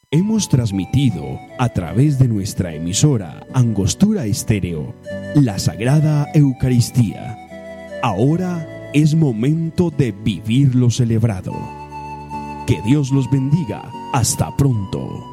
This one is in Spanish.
Hemos transmitido a través de nuestra emisora Angostura Estéreo la Sagrada Eucaristía. Ahora es momento de vivir lo celebrado. Que Dios los bendiga. Hasta pronto.